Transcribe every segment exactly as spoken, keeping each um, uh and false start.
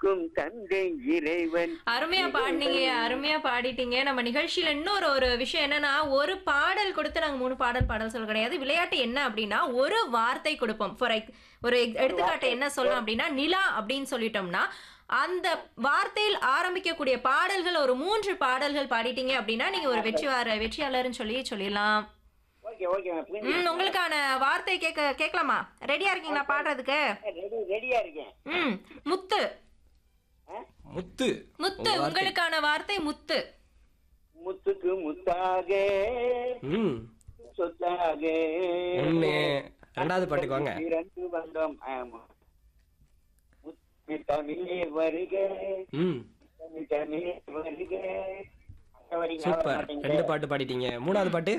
காக்கும் தந்தை இறைவன். அருமையா பாடினீங்க, அருமையா பாடிட்டீங்க. நம்ம நிகழ்ச்சியில இன்னொரு ஒரு விஷயம் என்னன்னா, ஒரு பாடல் கொடுத்து நாங்க மூணு பாடல் பாடல் சொல்ல கிடையாது. விளையாட்டு என்ன அப்படின்னா, ஒரு வார்த்தை கொடுப்போம். ஃபார் ஒரு எடுத்துக்காட்டு என்ன சொல்லலாம் அப்படின்னா, நிலா அப்படின்னு சொல்லிட்டோம்னா அந்த வார்த்தையில் ஆரம்பிக்கக்கூடிய பாடல்கள் ஒரு மூன்று பாடல்கள் பாடிட்டீங்க அப்படின்னா நீங்க ஒரு வெற்றியாளர் வெற்றியாளர்னு சொல்லி சொல்லிடலாம். ஓகே ஓகே ம் உங்களுக்கான வார்த்தை கேட்க கேட்கலாமா? ரெடியா இருக்கீங்களா பாடுறதுக்கு? ரெடி ரெடியா இருக்கேன். ம் முத்து. முத்து முத்து உங்களுக்கான வார்த்தை முத்து. முத்துக்கு முத்தாக ம் சொத்தாக ஒண்ணு. ரெண்டாவது பாட்டுக்கு வாங்க. இரண்டு வந்தோம். ஆமா. முத்து தமிழே வருக, ம் தமிழே வருக. சூப்பர். ரெண்டு பாட்டு பாடிட்டீங்க. மூணாவது பாட்டு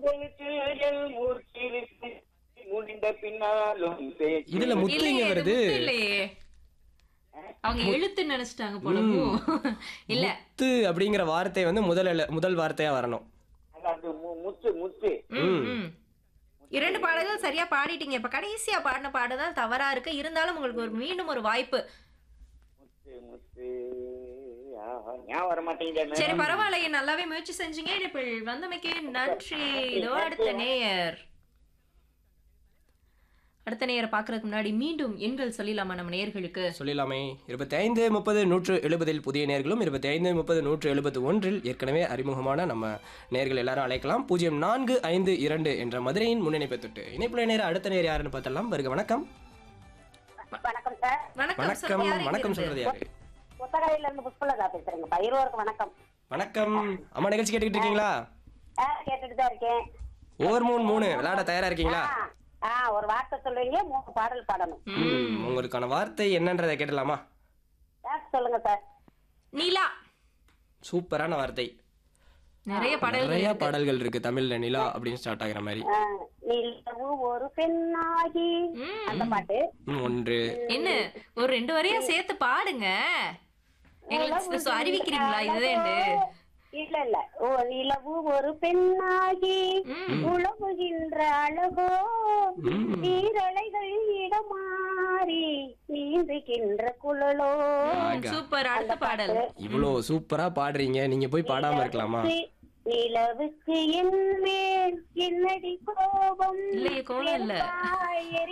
முடிந்த பின்னாலும் இதுல முத்து இங்க வருது. இல்லையே, அவங்க எழுத்து நினைச்சிட்டாங்க போலவோ. இல்ல முத்து அப்படிங்கிற வார்த்தை வந்து முதல் எழு- முதல் வார்த்தையா வரணும். முத்து முத்து. இரண்டு பாடல்கள் சரியா பாடிட்டீங்க. இப்ப கடைசியா பாடின பாடுதான் தவறா இருக்கு. இருந்தாலும் உங்களுக்கு ஒரு மீண்டும் ஒரு வாய்ப்பு. முத்து முத்து ஞாபகம் வர மாட்டேங்குது. சரி பரவாயில்ல, நல்லாவே முயற்சி செஞ்சீங்க. இப்ப வந்தமைக்கு நன்றி. இதோ அடுத்த நேயர் அடுத்த நேயரை பாக்குறதுக்கு முன்னாடி மீண்டும் எண்கள் சொல்லிடலாமா நம்ம நேயர்களுக்கு? சொல்லிடலாமே. இருபத்தி ஐந்து முப்பது நூற்று எழுபதில் புதிய நேர்களும், இருபத்தி ஐந்து முப்பது நூற்று எழுபத்தி ஒன்றில் ஏற்கனவே அறிமுகமான நம்ம நேர்கள் எல்லாரும் அழைக்கலாம். பூஜ்ஜியம் நான்கு ஐந்து இரண்டு என்ற மதுரையின் முன்னிணைப்பை தொட்டு இணைப்புல நேர அடுத்த நேர் யாருன்னு பார்த்தலாம். வருக. வணக்கம். வணக்கம் சார். வணக்கம் வணக்கம். சொல்லுங்க, யார் வணக்கம் இங்கிருந்து? சொல்றது யாரு? புத்தகரையில இருந்து புஷ்பலதா பேசுறேங்கப்பா. இருவருக்கும் வணக்கம். வணக்கம். அம்மா நிகழ்ச்சி கேட்டுக்கிட்டு இருக்கீங்களா? ஆ, கேட்டுட்டு தான் இருக்கேன். ஓவர் மூணு மூணு விளையாட தயாரா இருக்கீங்களா? ஆ, ஆ, ஒரு வார்த்தை சொல்லுவீங்க, மூணு பாடல் பாடணும். ம், உங்களுக்கான வார்த்தை என்னன்றதை கேட்டலாமா? ஆ, சொல்லுங்க சார். நிலா. சூப்பரான வார்த்தை. நிறைய பாடல்கள் நிறைய இருக்கு. பாடல்கள் இருக்கு தமிழ்ல. நிலா அப்படின்னு ஸ்டார்ட் ஆகிற மாதிரி. ஆ, நிலவு ஒரு பெண்ணாகி ம். அந்த பாட்டு. ம், ஒன்று. என்ன ஒரு ரெண்டு வரையா சேர்த்து பாடுங்க. எங்களுக்கு சொ- அறிவிக்கிறீங்களா இதுதான்? இல்ல இல்ல. ஓ நிலவு ஒரு பெண்ணாகி ம். உழவுகின்ற அழகோ, ம். நீரலைகள் இடமாறி நீந்துகின்ற குழலோ. ஆகா. சூப்பர். அடுத்த பாடல். இவ்வளோ சூப்பரா பாடுறீங்க, நீங்க போய் பாடாம இருக்கலாமா? நிலவுக்கு என் மேல் என்னடி கோபம், இல்லையே, கோபம் இல்ல. நெருப்பாய் எரி